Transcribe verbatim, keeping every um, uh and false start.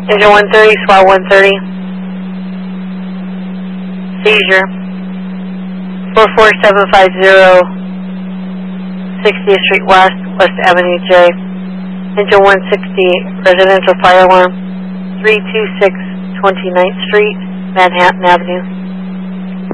Engine one thirty, SWAT one thirty. Seizure. four four seven five zero, sixtieth Street West, West Avenue J. Engine one sixty, residential fire alarm. three two six twenty-ninth Street, Manhattan Avenue.